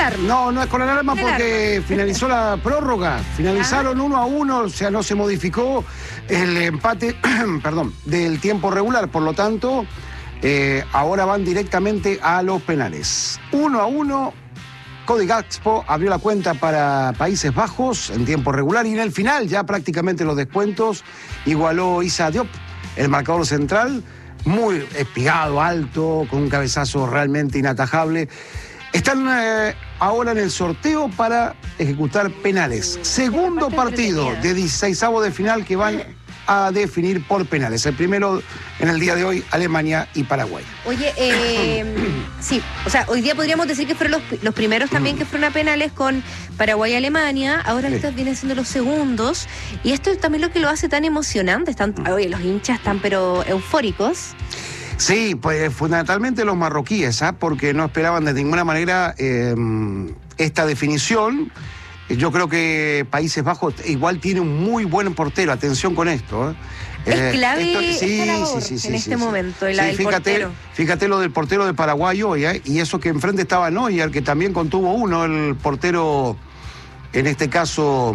alarma. No, no es con alarma porque finalizó la prórroga. Finalizaron 1-1, o sea, no se modificó el empate, perdón, del tiempo regular. Por lo tanto, ahora van directamente a los penales. 1-1. Cody Gakpo abrió la cuenta para Países Bajos en tiempo regular y en el final, ya prácticamente los descuentos, igualó Issa Diop, el marcador central, muy espigado, alto, con un cabezazo realmente inatajable. Están ahora en el sorteo para ejecutar penales. Segundo partido de 16avos de final que van a definir por penales. El primero en el día de hoy, Alemania y Paraguay. Oye, sí, o sea, hoy día podríamos decir que fueron los primeros también que fueron a penales con Paraguay y Alemania. Ahora estos vienen siendo los segundos. Y esto es también lo que lo hace tan emocionante. Oye, los hinchas están pero eufóricos. Sí, pues fundamentalmente los marroquíes, porque no esperaban de ninguna manera esta definición. Yo creo que Países Bajos igual tiene un muy buen portero, atención con esto. Es clave esta labor en este momento, el portero. Fíjate lo del portero de Paraguay hoy, y eso que enfrente estaba Neuer, que también contuvo uno, el portero, en este caso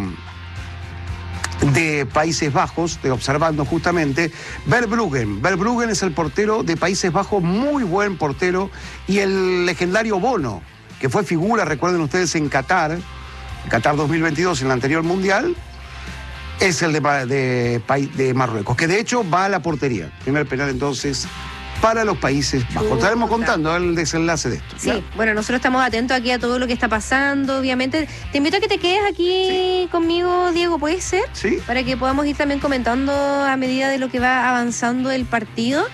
de Países Bajos, observando justamente, Verbruggen. Verbruggen es el portero de Países Bajos, muy buen portero, y el legendario Bono, que fue figura, recuerden ustedes, en Qatar 2022, en el anterior Mundial, es el de Marruecos, que de hecho va a la portería. Primer penal entonces para los Países Bajos. Estaremos contando el desenlace de esto. Sí, ¿ya? Bueno, nosotros estamos atentos aquí a todo lo que está pasando, obviamente. Te invito a que te quedes aquí conmigo, Diego, ¿puede ser? Sí. Para que podamos ir también comentando a medida de lo que va avanzando el partido.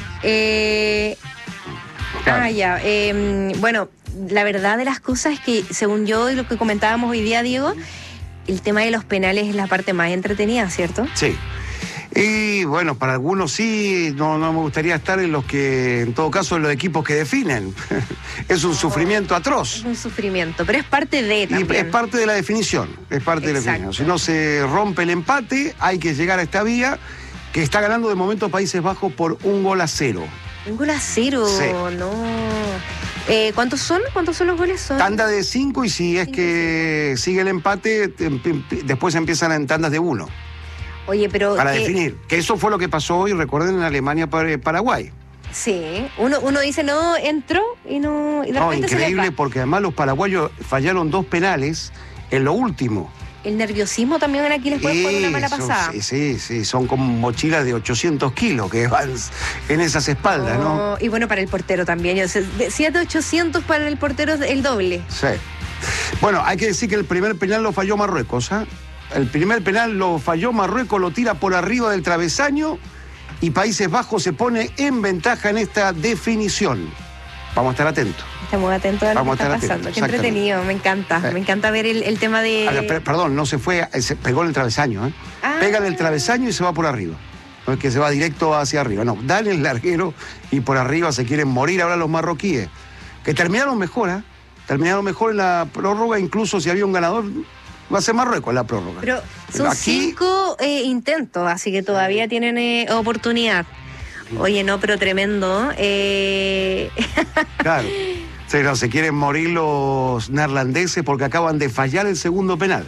Claro. Bueno, la verdad de las cosas es que, según yo y lo que comentábamos hoy día, Diego, el tema de los penales es la parte más entretenida, ¿cierto? Sí. Y bueno, para algunos sí, no me gustaría estar en los que, en todo caso, en los equipos que definen. Es un sufrimiento atroz. Es un sufrimiento, pero es parte de también. Y es parte de la definición, es parte de la definición. Si no se rompe el empate, hay que llegar a esta vía, que está ganando de momento Países Bajos por 1-0. 1-0, sí. No. ¿Cuántos son? ¿Cuántos son los goles? Tanda de 5 y si es que sigue el empate, después empiezan en tandas de 1. Oye, pero... Para definir, que eso fue lo que pasó hoy, recuerden, en Alemania-Paraguay. Sí, uno dice, no, entró y no... Y de repente increíble, porque además los paraguayos fallaron 2 penales en lo último. El nerviosismo también aquí les puede poner una mala pasada. Sí, son como mochilas de 800 kilos que van en esas espaldas, ¿no? Y bueno, para el portero también. De 7 a 800 para el portero es el doble. Sí. Bueno, hay que decir que el primer penal lo falló Marruecos, El primer penal lo falló Marruecos, lo tira por arriba del travesaño y Países Bajos se pone en ventaja en esta definición. Vamos a estar atentos. Estamos atentos a lo que está pasando. Qué entretenido, me encanta. Me encanta ver el tema de... Perdón, no se fue, se pegó en el travesaño. Pega en el travesaño y se va por arriba. No es que se va directo hacia arriba, no. Dan el larguero y por arriba se quieren morir ahora los marroquíes. Que terminaron mejor, Terminaron mejor en la prórroga, incluso si había un ganador... Va a ser Marruecos en la prórroga. Pero son aquí... 5 intentos, así que todavía tienen oportunidad. Oye, no, pero tremendo. Claro. Sí, no, se quieren morir los neerlandeses porque acaban de fallar el segundo penal.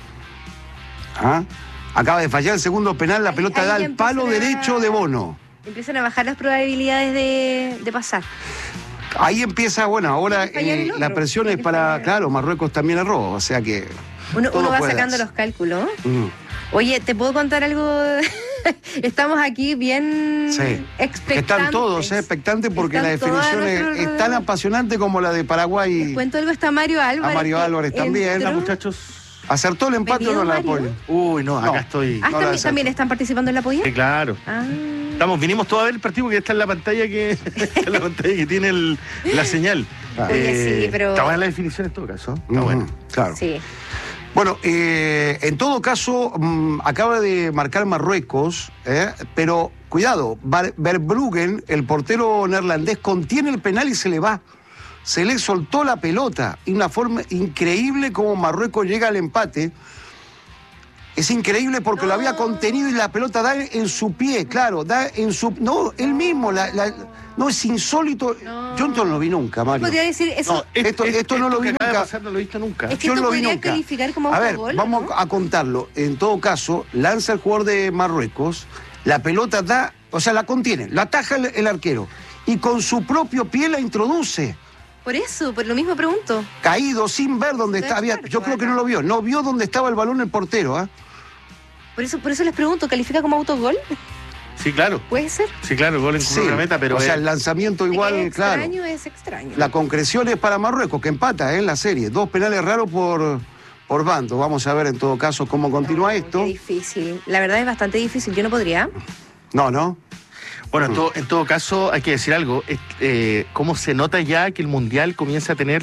Acaba de fallar el segundo penal, la pelota da al palo derecho de Bono. Empiezan a bajar las probabilidades de pasar. Ahí empieza, bueno, ahora la presión es para... Claro, Marruecos también erró, o sea que... Uno va sacando los cálculos. Oye, ¿te puedo contar algo? Estamos aquí bien expectantes. Están todos expectantes porque la definición es tan apasionante como la de Paraguay. Les cuento algo, está Mario Álvarez. A Mario Álvarez también. Hola, muchachos. ¿Acertó el empate o no la apoyo? Uy, no, acá estoy. ¿También están participando en la apoyo? Sí, claro. Vinimos todos a ver el partido porque está en la pantalla que tiene la señal. Oye, sí, pero... Está buena la definición en todo caso. Está bueno. Claro. Sí. Bueno, en todo caso, acaba de marcar Marruecos, pero cuidado, Verbruggen, el portero neerlandés, contiene el penal y se le va. Se le soltó la pelota. Y una forma increíble como Marruecos llega al empate. Es increíble porque lo había contenido y la pelota da en su pie, claro, da en su... No, él mismo, no, es insólito. No. Yo no lo vi nunca, Mario. Podría decir eso. Esto no lo vi que acaba de nunca. pasar no lo he visto nunca. Es que Yo esto no lo vi podría nunca. calificar como A ver, autogol, vamos ¿no? a contarlo. En todo caso, lanza el jugador de Marruecos, la pelota da, o sea, la contiene, la ataja el arquero y con su propio pie la introduce. Por eso, por lo mismo pregunto. Caído, sin ver dónde Estoy está. experto, Yo creo que no lo vio. No vio dónde estaba el balón el portero, ¿ah? Por eso les pregunto, ¿califica como autogol? Sí, claro. ¿Puede ser? Sí, claro, gol en Sí, una meta, pero o sea, el lanzamiento igual, es claro. extraño, es extraño. La concreción es para Marruecos, que empata en la serie. 2 penales raros por bando. Vamos a ver en todo caso cómo continúa esto. Qué difícil. La verdad es bastante difícil. Yo no podría. No. bueno, en todo caso hay que decir algo. ¿Cómo se nota ya que el Mundial comienza a tener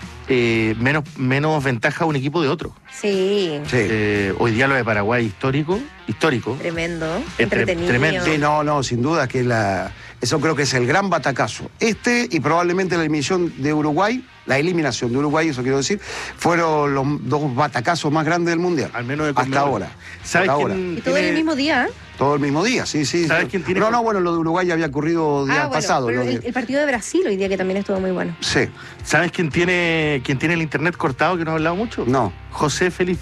menos ventaja a un equipo de otro? Sí. Sí. Hoy día lo de Paraguay histórico. Tremendo. Es Entretenido. tremendo. Sí, no, sin duda que eso creo que es el gran batacazo. Y probablemente la eliminación de Uruguay, eso quiero decir, fueron los 2 batacazos más grandes del Mundial. Al menos de hasta Conmebol. ahora. ¿Sabes Hasta quién ahora. Y todo en el mismo día. Todo el mismo día, sí. ¿Sabes quién tiene- No, bueno, lo de Uruguay ya había ocurrido días Bueno, pasados. pero lo de- el partido de Brasil hoy día que también estuvo muy bueno. Sí, ¿Sabes quién tiene el internet cortado que no ha hablado mucho? no. José Félix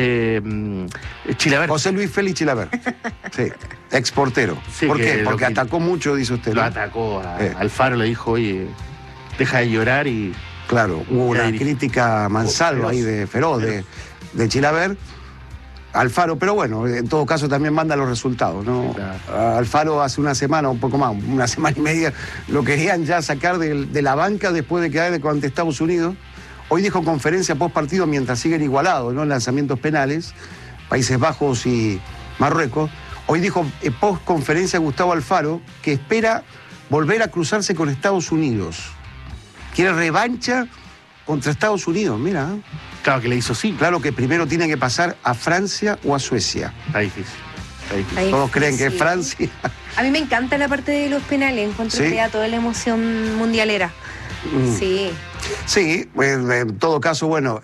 Chilaver. José Luis Félix Chilaver. Sí, exportero. Sí, ¿Por que qué? lo Porque que- atacó mucho, dice usted. Lo ¿no? atacó a Eh. Alfaro, le dijo, oye, deja de llorar y... Claro, hubo una dirige. crítica mansalva ahí de feroz de Chilaver. Alfaro, pero bueno, en todo caso también manda los resultados, ¿no? Sí, claro. Alfaro hace una semana, un poco más, una semana y media, lo querían ya sacar de la banca después de quedar ante Estados Unidos. Hoy dijo conferencia post partido mientras siguen igualados, ¿no? Lanzamientos penales, Países Bajos y Marruecos. Hoy dijo post conferencia Gustavo Alfaro que espera volver a cruzarse con Estados Unidos. Quiere revancha contra Estados Unidos, mira. Claro que le hizo sí. Claro que primero tiene que pasar a Francia o a Suecia. Está difícil. Ahí Todos creen que es sí. Francia. A mí me encanta la parte de los penales. Encuentro ¿Sí? que da toda la emoción mundialera. Mm. Sí. Sí, pues, en todo caso, bueno,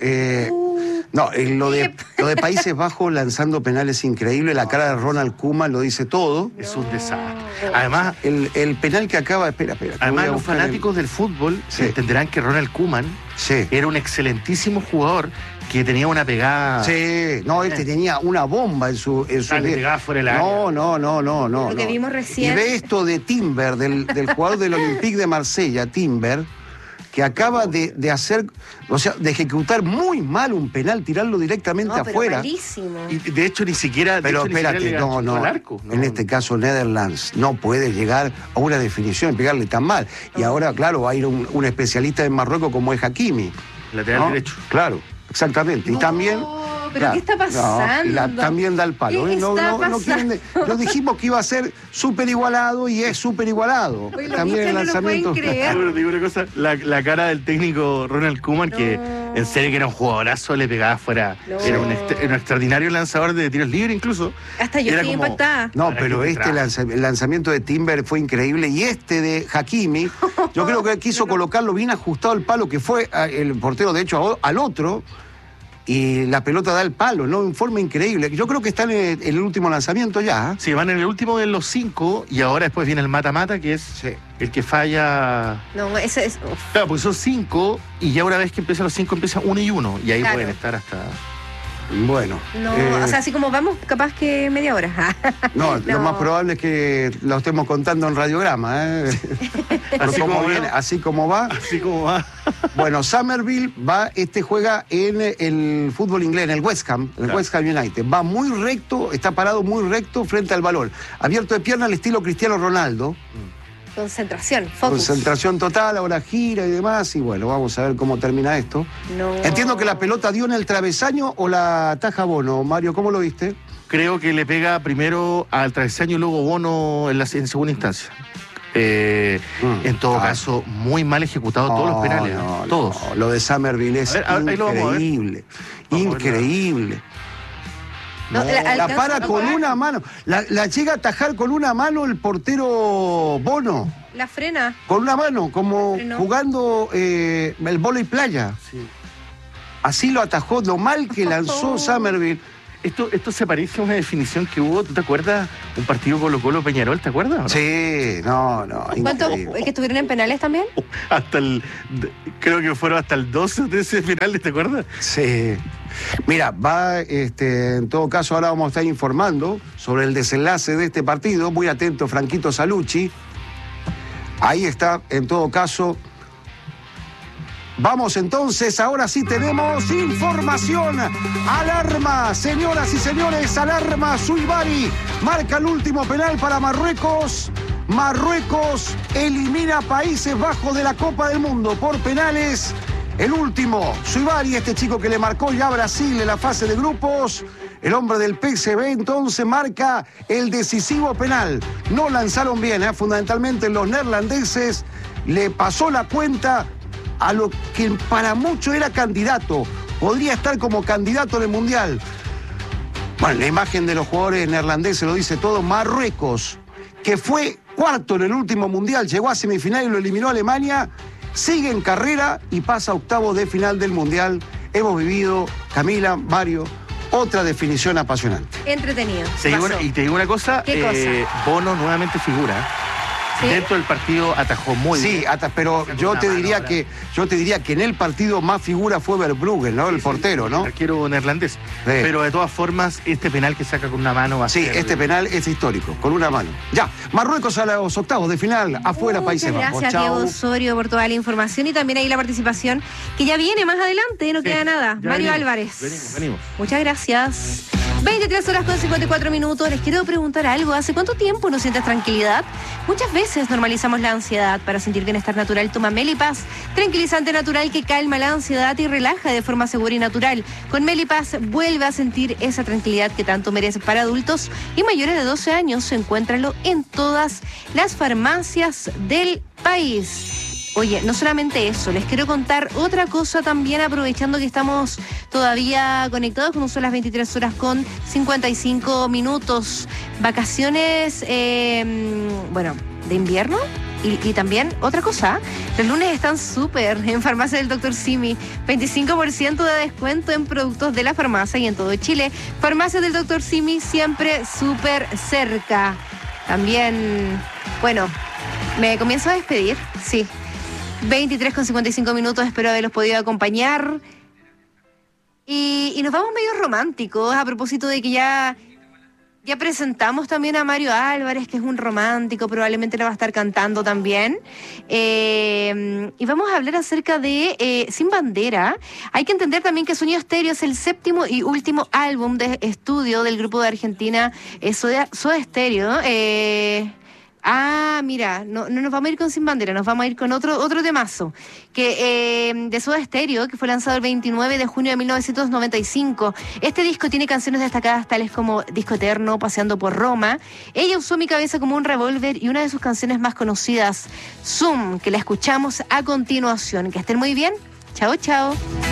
lo de Países Bajos lanzando penales increíble, la cara de Ronald Koeman lo dice todo. Es un desastre. Además, El penal que acaba, espera. que además voy a los buscar fanáticos del fútbol Sí. entenderán que Ronald Koeman Sí. era un excelentísimo jugador que tenía una pegada... Sí, no, este tenía una bomba en su Ah, le pegaba fuera del área. No. Lo que vimos recién. Y ve esto de Timber, del jugador del Olympique de Marsella, Timber, que acaba de hacer, o sea, de ejecutar muy mal un penal, tirarlo directamente No, pero afuera. malísimo. Y de hecho ni siquiera... Pero de hecho, ni siquiera espérate, le no. achicó al arco. No. En este caso, Netherlands no puede llegar a una definición y pegarle tan mal. Y ahora, claro, va a ir un especialista en Marruecos como es Hakimi. Lateral ¿no? derecho. Claro, exactamente. Y No, también. pero claro, ¿qué está pasando? y también da el palo. ¿Qué está quieren no dijimos que iba a ser súper igualado y es súper igualado. Oye, los También el hinchas no lo pueden lanzamiento. creer. Pero te digo una cosa, la cara del técnico Ronald Koeman, que No. en serio que era un jugadorazo, le pegaba fuera. No. Era un extraordinario lanzador de tiros libres incluso. Hasta yo Era estoy como- impactada. No, Para pero que el lanzamiento de Timber fue increíble y este de Hakimi, yo creo que quiso colocarlo bien ajustado al palo, que fue el portero, de hecho, al otro, y la pelota da el palo, ¿no? En forma increíble. Yo creo que está en el último lanzamiento ya. Sí, van en el último de los 5 y ahora después viene el mata-mata, que es Sí. el que falla. No, ese es. Uf. Claro, porque son 5 y ya una vez que empiezan los 5 empieza 1 y 1 y ahí Claro. pueden estar hasta... Bueno. No, o sea, así como vamos, capaz que media hora. No, lo No. más probable es que lo estemos contando en radiograma, ¿eh? Así como viene, va. así como va. Así como va. Bueno, Somerville juega en el fútbol inglés, en el West Ham, en el Claro. West Ham United. Va muy recto, está parado muy recto frente al balón. Abierto de pierna al estilo Cristiano Ronaldo. Concentración, focus. Concentración total, ahora gira y demás. Y bueno, vamos a ver cómo termina esto. No. Entiendo que la pelota dio en el travesaño o la ataja Bono. Mario, ¿cómo lo viste? Creo que le pega primero al travesaño y luego Bono en segunda instancia. En todo caso, muy mal ejecutado todos los penales. No, todos. no, lo de Somerville es A ver, ahí lo vamos a ver. increíble. Vamos a ver. Increíble. No, La alcanza para a con tocar. una mano. La llega a atajar con una mano el portero Bono. La frena. Con una mano, como Frenó. jugando el vóley playa. Sí. Así lo atajó, lo mal que lanzó Somerville. Esto se parece a una definición que hubo, ¿tú te acuerdas? Un partido Colo-Colo Peñarol, ¿te acuerdas? ¿No? Sí, no. ¿Cuántos que estuvieron en penales también? Creo que fueron hasta el 12 de ese final, ¿te acuerdas? Sí. Mira, en todo caso, ahora vamos a estar informando sobre el desenlace de este partido. Muy atento, Franquito Salucci. Ahí está, en todo caso. Vamos entonces, ahora sí tenemos información. Alarma, señoras y señores, alarma. Suibari marca el último penal para Marruecos. Marruecos elimina a Países Bajos de la Copa del Mundo por penales. El último, Suibari, este chico que le marcó ya a Brasil en la fase de grupos. El hombre del PSV entonces marca el decisivo penal. No lanzaron bien, fundamentalmente los neerlandeses. Le pasó la cuenta a lo que para muchos era candidato. Podría estar como candidato en el Mundial. Bueno, la imagen de los jugadores neerlandeses lo dice todo. Marruecos, que fue cuarto en el último Mundial, llegó a semifinal y lo eliminó a Alemania, sigue en carrera y pasa a octavos de final del Mundial. Hemos vivido, Camila, Mario, otra definición apasionante. Entretenido. Y te digo una cosa, ¿Qué cosa? Bono nuevamente figura. ¿Sí? Dentro del partido atajó muy bien. Sí, pero yo te diría que en el partido más figura fue Verbruggen, ¿no? El portero, ¿no? El arquero neerlandés. Sí. Pero de todas formas, este penal que saca con una mano va a ser... este penal es histórico, con una mano. Ya, Marruecos a los octavos de final, afuera Países Bajos. Gracias, Diego Osorio, por toda la información y también ahí la participación, que ya viene más adelante, no queda nada. Mario Álvarez. Venimos. Muchas gracias. 23 horas con 54 minutos. Les quiero preguntar algo. ¿Hace cuánto tiempo no sientes tranquilidad? Muchas veces normalizamos la ansiedad. Para sentir bienestar natural, toma Melipaz, tranquilizante natural que calma la ansiedad y relaja de forma segura y natural. Con Melipaz vuelve a sentir esa tranquilidad que tanto merece. Para adultos y mayores de 12 años, encuéntralo en todas las farmacias del país. Oye, no solamente eso, les quiero contar otra cosa también, aprovechando que estamos todavía conectados, como son las 23 horas con 55 minutos. Vacaciones, de invierno. Y también, otra cosa, los lunes están súper en Farmacia del Dr. Simi. 25% de descuento en productos de la farmacia y en todo Chile. Farmacia del Dr. Simi, siempre súper cerca. También, me comienzo a despedir, sí. 23 con 55 minutos, espero haberlos podido acompañar. Y nos vamos medio románticos, a propósito de que ya presentamos también a Mario Álvarez, que es un romántico, probablemente lo va a estar cantando también. Y vamos a hablar acerca de Sin Bandera. Hay que entender también que Sonido Stereo es el séptimo y último álbum de estudio del grupo de Argentina Soda Stereo. Mira, no nos vamos a ir con Sin Bandera, nos vamos a ir con otro temazo de Soda Stereo, que fue lanzado el 29 de junio de 1995. Este disco tiene canciones destacadas tales como Disco Eterno, Paseando por Roma. Ella usó mi cabeza como un revólver y una de sus canciones más conocidas, Zoom, que la escuchamos a continuación. Que estén muy bien. Chao, chao.